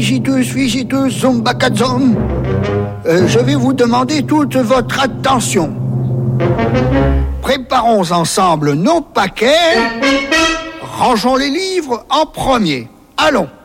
figitus, zumbacazom. Je vais vous demander toute votre attention. Préparons ensemble nos paquets. Rangeons les livres en premier. Allons.